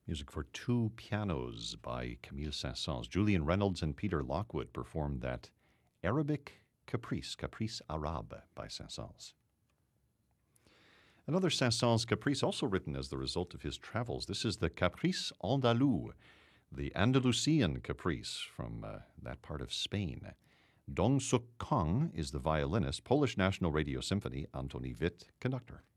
Music for two pianos by Camille Saint-Saëns. Julian Reynolds and Peter Lockwood performed that Arabic Caprice, Caprice Arabe by Saint-Saëns. Another Saint-Saëns caprice also written as the result of his travels. This is the Caprice Andalou, the Andalusian caprice from that part of Spain. Dong Suk Kong is the violinist, Polish National Radio Symphony, Antoni Witt, conductor.